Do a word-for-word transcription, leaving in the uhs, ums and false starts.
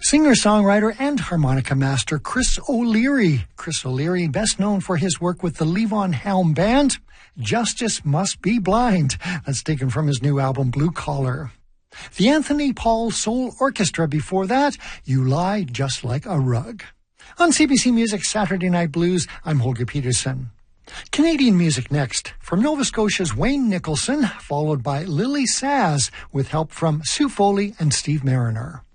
Singer-songwriter and harmonica master Chris O'Leary. Chris O'Leary, best known for his work with the Levon Helm Band. Justice Must Be Blind. That's taken from his new album, Blue Collar. The Anthony Paul Soul Orchestra before that, You Lie Just Like a Rug. On C B C Music Saturday Night Blues, I'm Holger Peterson. Canadian music next, from Nova Scotia's Wayne Nicholson, followed by Lily Saz, with help from Sue Foley and Steve Mariner.